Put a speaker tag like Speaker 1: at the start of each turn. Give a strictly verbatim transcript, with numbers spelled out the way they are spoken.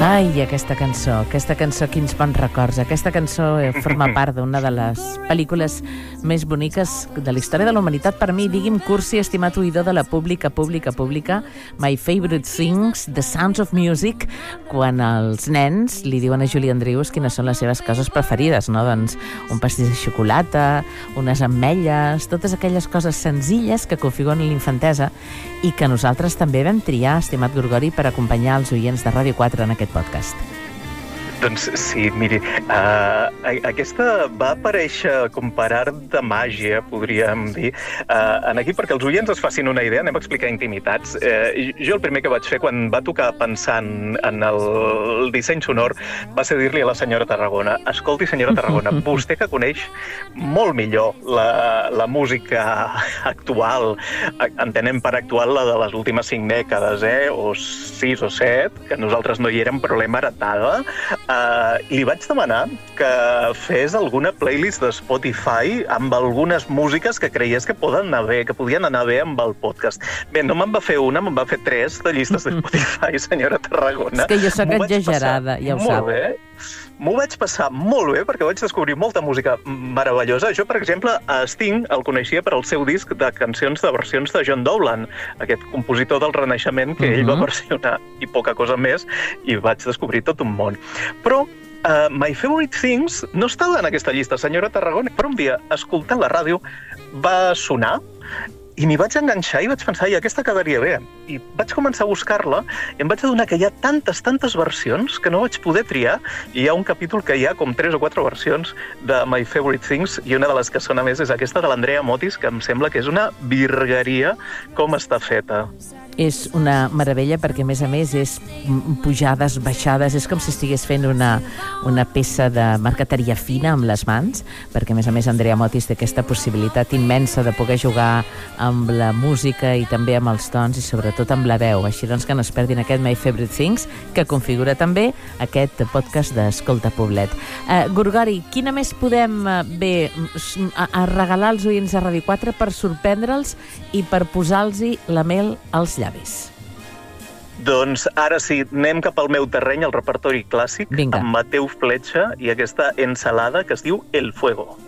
Speaker 1: Ai, aquesta cançó, aquesta cançó, quins bons records. Aquesta cançó forma part d'una de les pel·lícules més boniques de la història de la humanitat. Per mi, digui'm, cursi, estimat oïdor de la pública, pública, pública, My Favorite Things, The Sounds of Music, quan els nens li diuen a Julie Andrews quines són les seves coses preferides, no? Doncs un pastís de xocolata, unes ametlles, totes aquelles coses senzilles que configuren l'infantesa i que nosaltres també vam triar, estimat Gorgori, per acompanyar els oients de Ràdio quatre en aquest podcast.
Speaker 2: Doncs sí, miri, uh, aquesta va aparèixer com per art de màgia, podríem dir, uh, en aquí, perquè els oients es facin una idea, anem a explicar intimitats. Uh, jo el primer que vaig fer quan va tocar pensant en el disseny sonor va ser dir-li a la senyora Tarragona: escolti, senyora Tarragona, vostè que coneix molt millor la, la música actual, entenem per actual la de les últimes cinc dècades, eh, o sis o set, que nosaltres no hi érem, però l'hem heretada. Uh, li vaig demanar que fes alguna playlist de Spotify amb algunes músiques que creies que poden anar bé, que podien anar bé amb el podcast. Bé, no me'n va fer una, me'n va fer tres de llistes de Spotify, senyora Tarragona.
Speaker 1: És que jo soc exagerada, ja ho sap.
Speaker 2: Molt bé. M'ho vaig passar molt bé perquè vaig descobrir molta música meravellosa. Jo, per exemple, a Sting el coneixia per al seu disc de cancions de versions de John Dowland, aquest compositor del Renaixement que uh-huh. ell va versionar i poca cosa més, i vaig descobrir tot un món. Però uh, My Favorite Things no estava en aquesta llista, senyora Tarragona, però un dia, escoltant la ràdio, va sonar i m'hi vaig enganxar i vaig pensar, i aquesta quedaria bé. I vaig començar a buscar-la i em vaig adonar que hi ha tantes, tantes versions que no vaig poder triar. I hi ha un capítol que hi ha com tres o quatre versions de My Favorite Things i una de les que sona més és aquesta de l'Andrea Motis, que em sembla que és una virgueria com està feta.
Speaker 1: És una meravella perquè, a més a més, és pujades, baixades, és com si estigués fent una, una peça de marqueteria fina amb les mans, perquè, a més a més, Andrea Motis té aquesta possibilitat immensa de poder jugar amb la música i també amb els tons i sobretot amb la veu. Així doncs que no es perdin aquest My Favorite Things, que configura també aquest podcast d'Escolta Poblet. Uh, Gorgori, quina més podem uh, bé a, a regalar als oients de Ràdio quatre per sorprendre'ls i per posar-los la mel als llavis?
Speaker 2: Doncs ara sí, anem cap al meu terreny, el repertori clàssic,
Speaker 1: Vinga.
Speaker 2: Amb Mateu Fletxa i aquesta ensalada que es diu El Fuego.